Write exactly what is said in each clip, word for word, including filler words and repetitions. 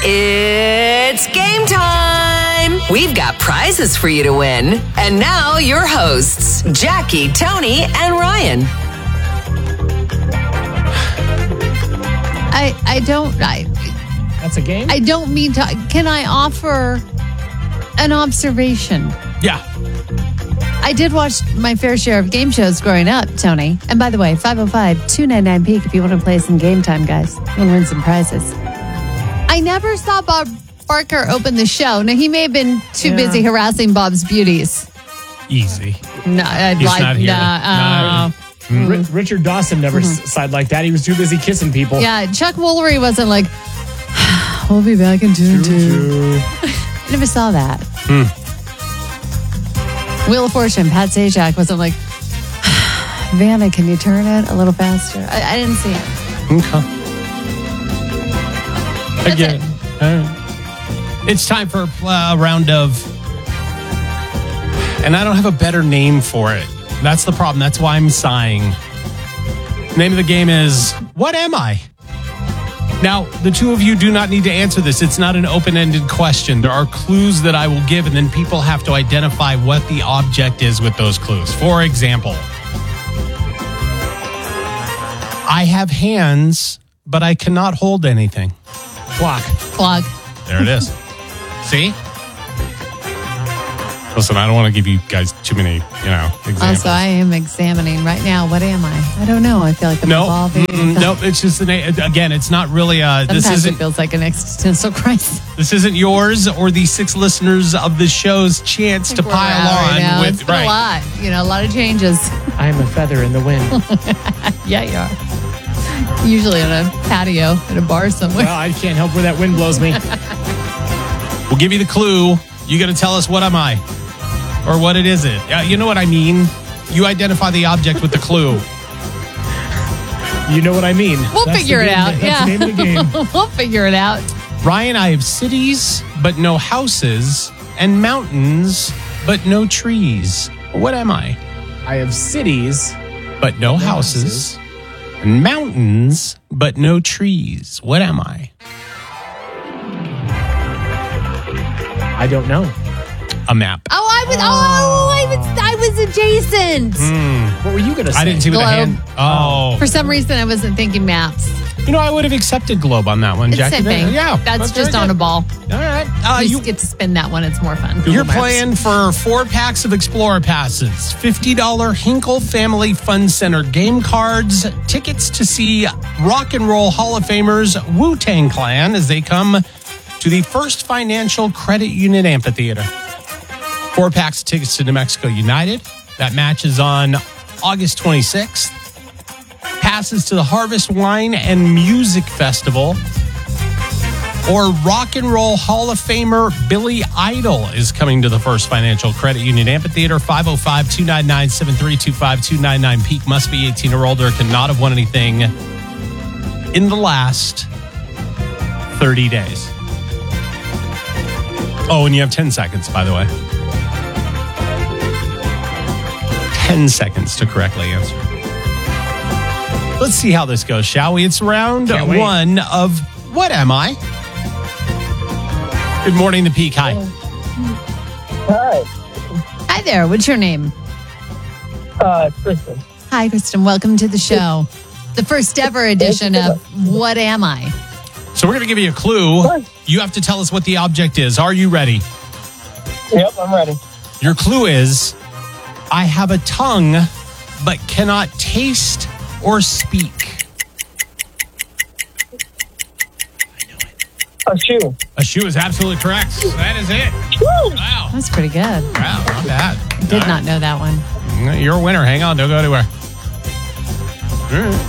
It's game time! We've got prizes for you to win. And now your hosts, Jackie, Tony, and Ryan. I I don't I That's a game? I don't mean to. Can I offer an observation? Yeah. I did watch my fair share of game shows growing up, Tony. And by the way, five oh five, two ninety-nine Peak if you want to play some game time, guys. You want to win some prizes. I never saw Bob Barker open the show. Now, he may have been too Yeah. busy harassing Bob's beauties. Easy. No, I'd He's like, not here. nah, uh, No. R- Richard Dawson never Mm-hmm. s sighed like that. He was too busy kissing people. yeah, Chuck Woolery wasn't like, we'll be back in two two. I never saw that. Hmm. Wheel of Fortune, Pat Sajak wasn't like, Vanna, can you turn it a little faster? I, I didn't see it. Okay. Again, uh, it's time for a round of, and I don't have a better name for it. That's the problem. That's why I'm sighing. Name of the game is, What Am I? Now, the two of you do not need to answer this. It's not an open-ended question. There are clues that I will give, and then people have to identify what the object is with those clues. For example, I have hands, but I cannot hold anything. Clock. Clog. There it is. See? Listen, I don't want to give you guys too many, you know, examples. Also, I am examining right now. What am I? I don't know. I feel like I'm no, evolving. mm-mm, nope. It's just an, again. It's not really. Uh, this Sometimes isn't. it feels like an existential crisis. This isn't yours or the six listeners of the show's chance to We're out pile right on now. with It's been a lot. You know, a lot of changes. I am a feather in the wind. Yeah, you are. Usually on a patio at a bar somewhere. Well, I can't help where that wind blows me. We'll give you the clue. You got to tell us what am I, or what it is. It. Uh, you know what I mean. You identify the object with the clue. You know what I mean. We'll That's figure the it name- out. That's Yeah. the name of the game. We'll figure it out. Ryan, I have cities but no houses, and mountains but no trees. What am I? I have cities. But no houses, and mountains but no trees. What am I? I don't know. A map. Oh, I was. Oh, I was. I was adjacent. What were you going to say? I didn't see with a Globe. hand. Oh. For some reason, I wasn't thinking maps. You know, I would have accepted globe on that one, It's Jackie. same thing. Yeah. that's very just on good. a ball. All right. Uh, You you, just get to spin that one. It's more fun. you're Maps. playing for four packs of Explorer passes, fifty dollars Hinkle Family Fun Center game cards, tickets to see Rock and Roll Hall of Famers Wu-Tang Clan as they come to the First Financial Credit Union Amphitheater. Four packs of tickets to New Mexico United. That match is on August twenty-sixth. Passes to the Harvest Wine and Music Festival. Or Rock and Roll Hall of Famer Billy Idol is coming to the First Financial Credit Union Amphitheater. five oh five, two nine nine, seven three two five, two nine nine Peak. Must be eighteen or older. Cannot have won anything in the last thirty days. Oh, and you have ten seconds, by the way. ten seconds to correctly answer. Let's see how this goes, shall we? It's round Can't wait. one of What Am I? Good morning, the Peak. Hi. Hi, Hi there. What's your name? uh, Kristen. Hi, Kristen. Welcome to the show. The first ever edition of What Am I? So we're going to give you a clue. Hi. You have to tell us what the object is. Are you ready? Yep, I'm ready. Your clue is, I have a tongue, but cannot taste or speak. A shoe. A shoe is absolutely correct. That is it. Woo! Wow. That's pretty good. Wow, not bad. Did not know that one. You're a winner. Hang on. Don't go anywhere. All right.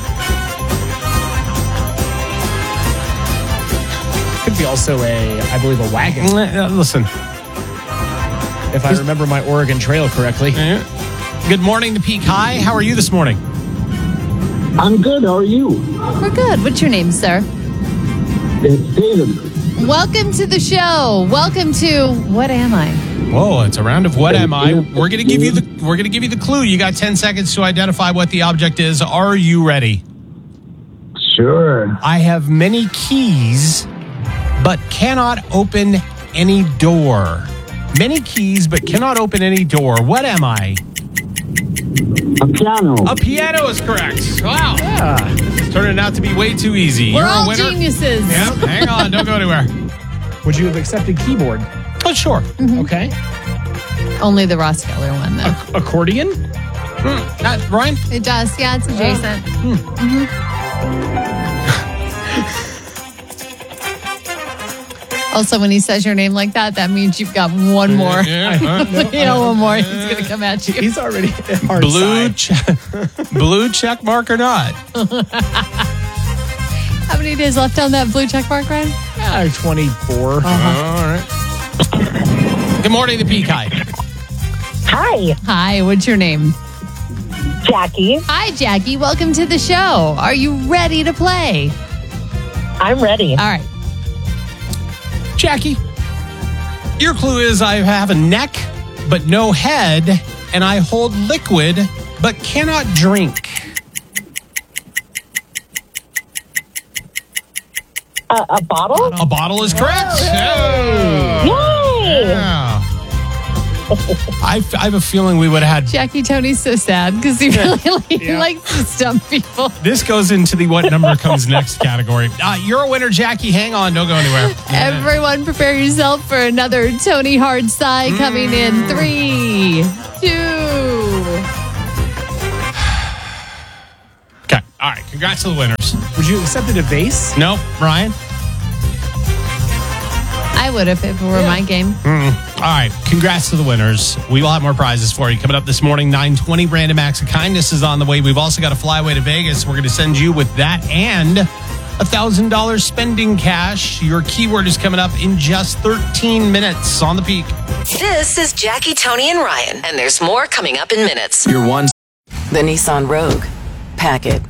Could be also a, I believe, a wagon. Uh, Listen. If I remember my Oregon Trail correctly. Good morning, the Peak High. How are you this morning? I'm good. How are you? We're good. What's your name, sir? It's David. Welcome to the show. Welcome to What Am I? Whoa, it's a round of What Am I? We're gonna give you the we're gonna give you the clue. You got ten seconds to identify what the object is. Are you ready? Sure. I have many keys, but cannot open any door. Many keys, but cannot open any door. What am I? A piano. A piano is correct. Wow. Yeah. This is turning out to be way too easy. We're You're all a winner. geniuses. Yep. Hang on. Don't go anywhere. Would you have accepted keyboard? Oh, sure. Okay. Only the Ross Geller one, though. A- accordion? Mm. Uh, Ryan? It does. Yeah, it's adjacent. Also, when he says your name like that, that means you've got one more. Yeah, uh, you know, one more. He's going to come at you. He's already at our blue, side. che- blue check mark or not? How many days left on that blue check mark, Ryan? Uh, twenty-four. All right. Good morning, the Peak High. Hi, Hi, what's your name? Jackie. Hi, Jackie. Welcome to the show. Are you ready to play? I'm ready. All right. Jackie, your clue is I have a neck but no head, and I hold liquid but cannot drink. Uh, a bottle? A bottle is correct. Yay! Yeah. I, I have a feeling we would have had. Jackie Tony's so sad because he really he likes to stump people. This goes into the what number comes next category. Uh, you're a winner, Jackie. Hang on. Don't go anywhere. Everyone prepare yourself for another Tony Hard Sigh coming in three, two. Okay. All right. Congrats to the winners. Would you have accepted a vase? Nope. Ryan? I would if it were my game. All right. Congrats to the winners. We will have more prizes for you coming up this morning. nine twenty Random Acts of Kindness is on the way. We've also got a flyaway to Vegas. We're going to send you with that and a one thousand dollars spending cash. Your keyword is coming up in just thirteen minutes on the Peak. This is Jackie, Tony, and Ryan, and there's more coming up in minutes. Your one. The Nissan Rogue. Pack it.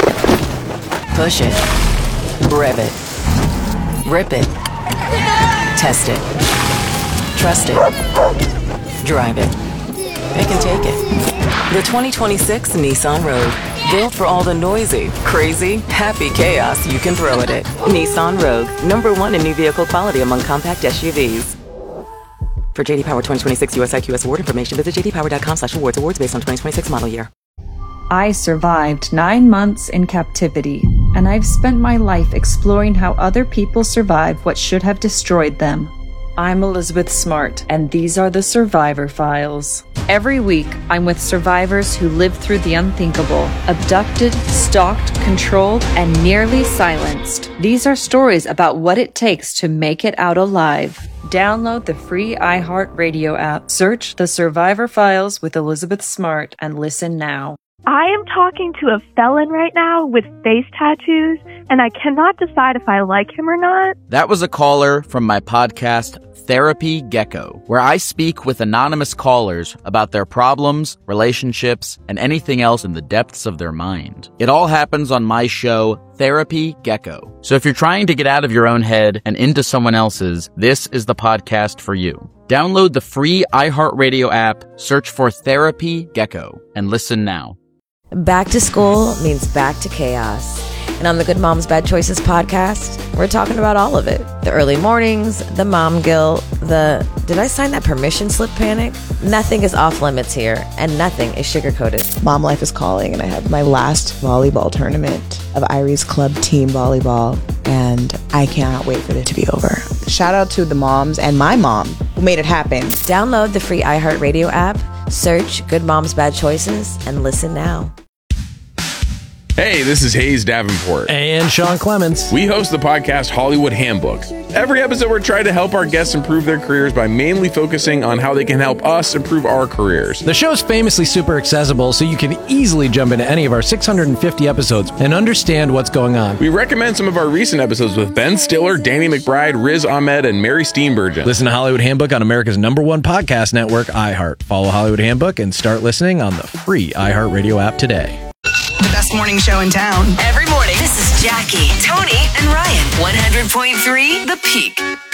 Push it. Rev it. Rip it. Test it. Trust it. Drive it. Pick and take it. The twenty twenty-six Nissan Rogue. Built for all the noisy, crazy, happy chaos you can throw at it. Nissan Rogue. Number one in new vehicle quality among compact S U Vs. For J D Power twenty twenty-six U S I Q S award information, visit j d power dot com slash awards. Awards based on twenty twenty-six model year. I survived nine months in captivity, and I've spent my life exploring how other people survive what should have destroyed them. I'm Elizabeth Smart, and these are the Survivor Files. Every week, I'm with survivors who lived through the unthinkable, abducted, stalked, controlled, and nearly silenced. These are stories about what it takes to make it out alive. Download the free iHeartRadio app, search The Survivor Files with Elizabeth Smart, and listen now. I am talking to a felon right now with face tattoos, and I cannot decide if I like him or not. That was a caller from my podcast, Therapy Gecko, where I speak with anonymous callers about their problems, relationships, and anything else in the depths of their mind. It all happens on my show, Therapy Gecko. So if you're trying to get out of your own head and into someone else's, this is the podcast for you. Download the free iHeartRadio app, search for Therapy Gecko, and listen now. Back to school means back to chaos. And on the Good Moms Bad Choices podcast, we're talking about all of it. The early mornings, the mom guilt, the did I sign that permission slip panic? Nothing is off limits here, and nothing is sugar-coated. Mom life is calling, and I have my last volleyball tournament of Irie's Club team volleyball, and I cannot wait for it to be over. Shout out to the moms and my mom who made it happen. Download the free iHeartRadio app, search Good Moms Bad Choices, and listen now. Hey, this is Hayes Davenport. And Sean Clements. We host the podcast Hollywood Handbook. Every episode, we're trying to help our guests improve their careers by mainly focusing on how they can help us improve our careers. The show's famously super accessible, so you can easily jump into any of our six hundred fifty episodes and understand what's going on. We recommend some of our recent episodes with Ben Stiller, Danny McBride, Riz Ahmed, and Mary Steenburgen. Listen to Hollywood Handbook on America's number one podcast network, iHeart. Follow Hollywood Handbook and start listening on the free iHeartRadio app today. The best morning show in town. Every morning, this is Jackie, Tony, and Ryan. one hundred point three The Peak.